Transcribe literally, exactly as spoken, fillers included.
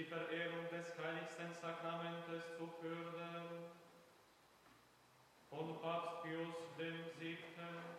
Verehrung des heiligsten Sakramentes zu fördern. Von Papst Pius dem Siebten